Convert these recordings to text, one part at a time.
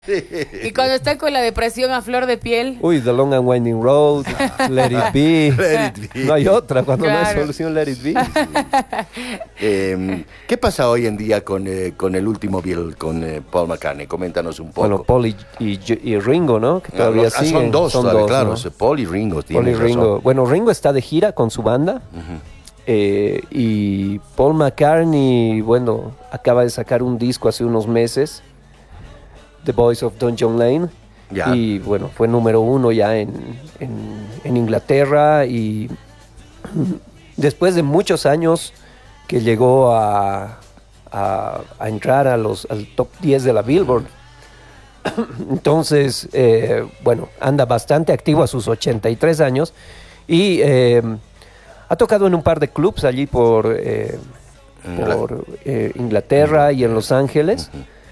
Y cuando está con la depresión a flor de piel. Uy, The Long and Winding Road, Let It Be. Let It Be. No hay otra, cuando no hay Claro. solución, Let It Be. ¿Qué pasa hoy en día con el último Beatle, con Paul McCartney? Coméntanos un poco. Bueno, Paul y Ringo, ¿no? Que todavía siguen. Son dos todavía, claro. ¿no? Paul y Ringo, Paul y tienes Ringo. razón. Bueno, Ringo está de gira con su banda. Y Paul McCartney, bueno, acaba de sacar un disco hace unos meses, The Boys of Dungeon Lane. Ya. Y bueno, fue número 1 ya en Inglaterra. Y después de muchos años que llegó a entrar al top 10 de la Billboard. Entonces, bueno, anda bastante activo a sus 83 años. Y ha tocado en un par de clubs allí por Inglaterra y en Los Ángeles.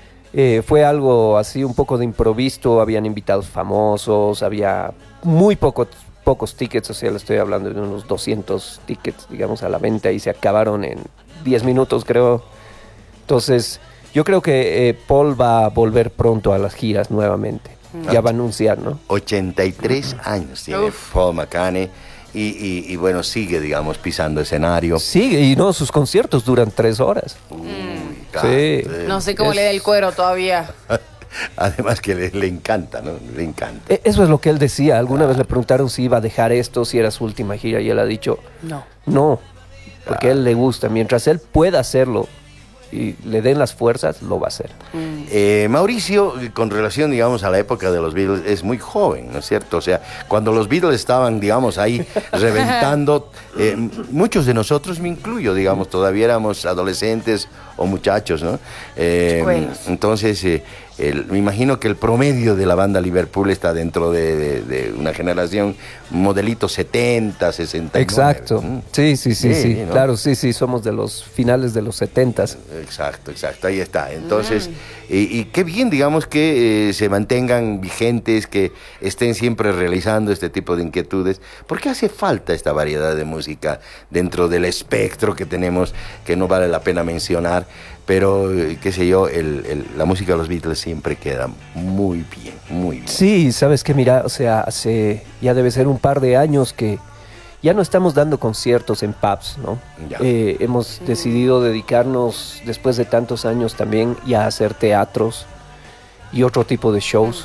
Fue algo así un poco de improviso, habían invitados famosos, había muy pocos tickets, o sea, le estoy hablando de unos 200 tickets, digamos, a la venta y se acabaron en 10 minutos, creo. Entonces, yo creo que Paul va a volver pronto a las giras nuevamente. Ya va a anunciar, ¿no? 83 años tiene Uf. Paul McCartney y bueno, sigue, digamos, pisando escenario. Sigue, y no, sus conciertos duran 3 horas. Uy, Sí. No sé cómo le da el cuero todavía. Además que le encanta, ¿no? Le encanta. Eso es lo que él decía. Alguna vez le preguntaron si iba a dejar esto, si era su última gira, y él ha dicho, No. no, porque a él le gusta. Mientras él pueda hacerlo y le den las fuerzas, lo va a hacer. Mauricio, con relación, digamos, a la época de los Beatles, es muy joven, ¿no es cierto? O sea, cuando los Beatles estaban, digamos, ahí reventando, muchos de nosotros, me incluyo, digamos, todavía éramos adolescentes o muchachos, ¿no? Chicuelos. Entonces, me imagino que el promedio de la banda Liverpool está dentro de una generación modelito 70, 69. Exacto. Sí, ¿no? claro, sí, somos de los finales de los 70s. Exacto, ahí está. Entonces, y qué bien, digamos, que se mantengan vigentes, que estén siempre realizando este tipo de inquietudes, porque hace falta esta variedad de música dentro del espectro que tenemos, que no vale la pena mencionar, pero, qué sé yo, la música de los Beatles siempre queda muy bien, muy bien. Sí, sabes que mira, o sea, hace ya debe ser un par de años que ya no estamos dando conciertos en pubs, ¿no? Ya. Hemos decidido dedicarnos, después de tantos años también, ya a hacer teatros y otro tipo de shows,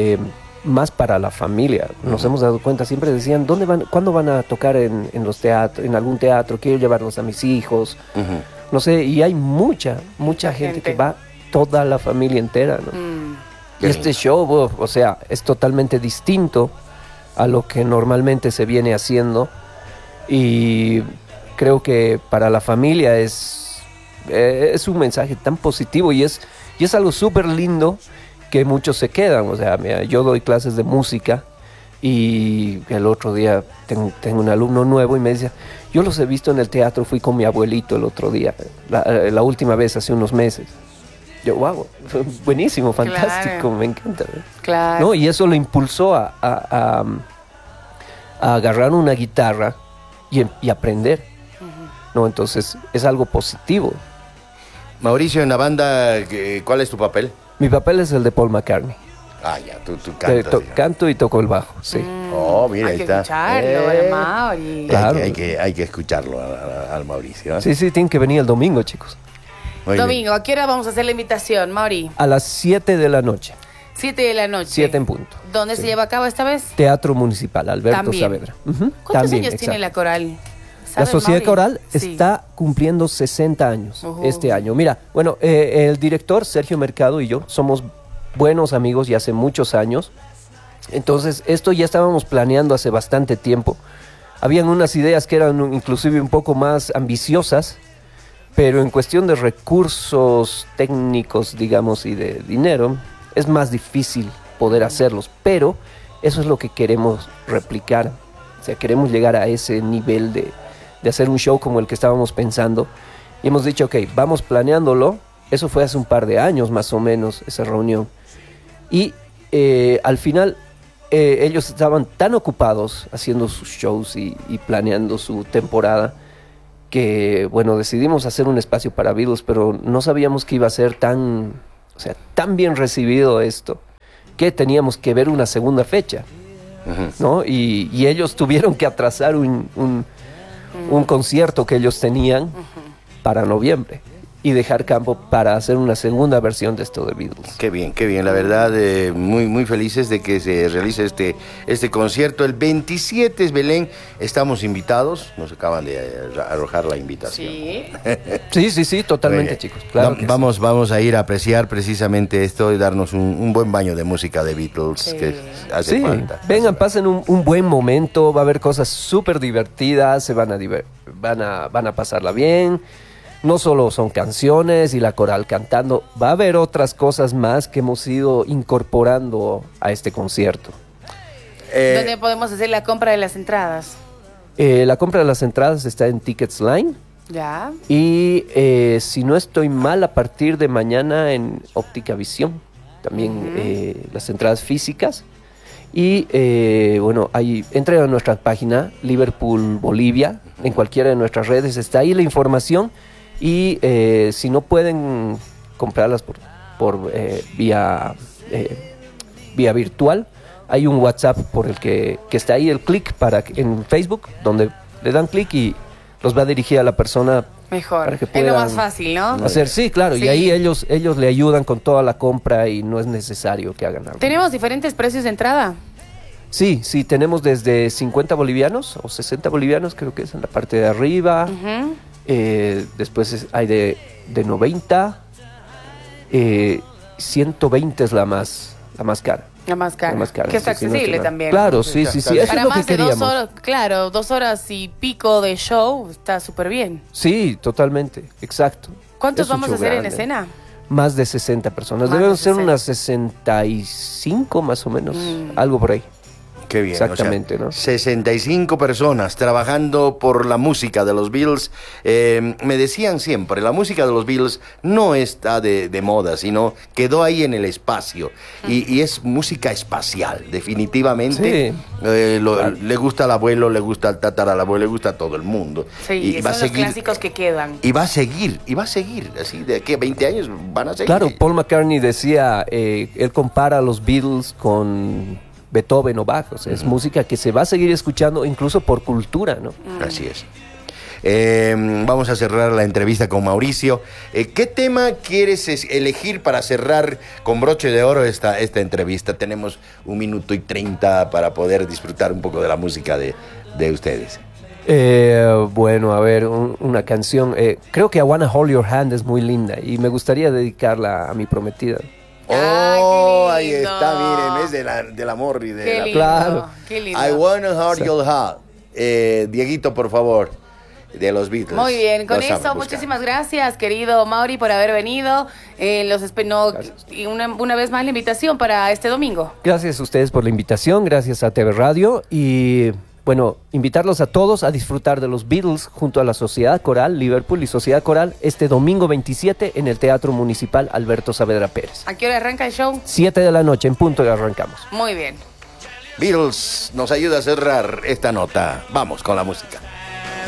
más para la familia. Nos hemos dado cuenta, siempre decían, ¿cuándo van a tocar en los teatros, en algún teatro? Quiero llevarlos a mis hijos. No sé, y hay mucha gente que va, toda la familia entera, ¿no? Y este show, o sea, es totalmente distinto a lo que normalmente se viene haciendo, y creo que para la familia es un mensaje tan positivo y es algo súper lindo que muchos se quedan. O sea, mira, yo doy clases de música y el otro día tengo un alumno nuevo y me decía, yo los he visto en el teatro, fui con mi abuelito el otro día, la última vez hace unos meses. Yo, wow, buenísimo, fantástico, Claro. me encanta. Claro. ¿No? Y eso lo impulsó a agarrar una guitarra y aprender. ¿No? Entonces es algo positivo. Mauricio, en la banda, ¿cuál es tu papel? Mi papel es el de Paul McCartney. Ah, ya, tú cantas. digamos. Canto y toco el bajo, sí. Oh, mira, Hay ahí que está. escucharlo, Mauri. Claro. Hay que escucharlo al Mauricio. ¿Eh? Sí, tienen que venir el domingo, chicos. Muy bien. Domingo, ¿a qué hora vamos a hacer la invitación, Mauri? A las 7 de la noche, 7 de la noche. 7 en punto. ¿Dónde se lleva a cabo esta vez? Teatro Municipal, Alberto También. Saavedra. Ujú, ¿Cuántos también, años tiene exacto. la coral? La ¿Sabes, Sociedad Mauri? Coral Sí. está cumpliendo 60 años Ujú. este año. Mira, bueno, el director Sergio Mercado y yo somos buenos amigos y hace muchos años. Entonces, esto ya estábamos planeando hace bastante tiempo. Habían unas ideas que eran inclusive un poco más ambiciosas, pero en cuestión de recursos técnicos, digamos, y de dinero, es más difícil poder hacerlos. Pero eso es lo que queremos replicar. O sea, queremos llegar a ese nivel de hacer un show como el que estábamos pensando. Y hemos dicho, ok, vamos planeándolo. Eso fue hace un par de años más o menos, esa reunión. Y al final ellos estaban tan ocupados haciendo sus shows y planeando su temporada que, bueno, decidimos hacer un espacio para Beatles, pero no sabíamos que iba a ser tan bien recibido esto. qué teníamos que ver una segunda fecha, ¿no? Y ellos tuvieron que atrasar un concierto que ellos tenían para noviembre y dejar campo para hacer una segunda versión de esto de Beatles. Qué bien, la verdad, muy, muy felices de que se realice este concierto. El 27 es Belén, estamos invitados, nos acaban de arrojar la invitación. Sí. Totalmente, chicos. Claro que vamos a ir a apreciar precisamente esto y darnos un buen baño de música de Beatles, que hace falta. Vengan, pasen un buen momento, va a haber cosas súper divertidas, se van a pasarla bien. No solo son canciones y la coral cantando, va a haber otras cosas más que hemos ido incorporando a este concierto. ¿Dónde podemos hacer la compra de las entradas? La compra de las entradas está en Tickets Line. Ya. Y si no estoy mal, a partir de mañana en Óptica Visión. También las entradas físicas. Y bueno, ahí entren a nuestra página Liverpool Bolivia. En cualquiera de nuestras redes está ahí la información. Y si no pueden comprarlas por vía virtual, hay un WhatsApp por el que está ahí el clic en Facebook, donde le dan clic y los va a dirigir a la persona. Mejor, para que es lo más fácil, ¿no? Hacer, sí, claro, sí. Y ahí ellos le ayudan con toda la compra y no es necesario que hagan algo. ¿Tenemos diferentes precios de entrada? Sí, tenemos desde 50 bolivianos o 60 bolivianos, creo que es en la parte de arriba. Después hay de 90, 120 es la más cara. La más cara. Que está accesible también. Claro, sí. Eso para es lo más que de queríamos. 2 horas, claro, 2 horas y pico de show, está súper bien. Sí, totalmente, exacto. ¿Cuántos Es un vamos a show hacer en grande. escena? Más de 60 personas. Más Deben de ser 60. unas 65 más o menos, algo por ahí. Qué bien. Exactamente, ¿no? 65 personas trabajando por la música de los Beatles. Me decían siempre, la música de los Beatles no está de moda, sino quedó ahí en el espacio. Y es música espacial, definitivamente. Sí. Le gusta al abuelo, le gusta al tatarabuelo, le gusta a todo el mundo. Sí, y son los clásicos que quedan. Y va a seguir. Así, de aquí a 20 años van a seguir. Claro, Paul McCartney decía, él compara a los Beatles con Beethoven o Bach, o sea, es música que se va a seguir escuchando incluso por cultura, ¿no? Así es. Vamos a cerrar la entrevista con Mauricio. ¿Qué tema quieres elegir para cerrar con broche de oro esta entrevista? Tenemos 1 minuto y 30 para poder disfrutar un poco de la música de ustedes. Bueno, a ver, una canción. Creo que I Wanna Hold Your Hand es muy linda y me gustaría dedicarla a mi prometida. Oh, qué ahí lindo. está, miren, es del amor y de Qué la... lindo, Claro. qué lindo. I wanna hold your hand. Dieguito, por favor, de los Beatles. Muy bien, con Los eso, buscar. muchísimas gracias, querido Mauri, por haber venido. Y una vez más la invitación para este domingo. Gracias a ustedes por la invitación, gracias a TV Radio y bueno, invitarlos a todos a disfrutar de los Beatles junto a la Sociedad Coral Liverpool y Sociedad Coral este domingo 27 en el Teatro Municipal Alberto Saavedra Pérez. ¿A qué hora arranca el show? 7 de la noche en punto y arrancamos. Muy bien. Beatles nos ayuda a cerrar esta nota. Vamos con la música.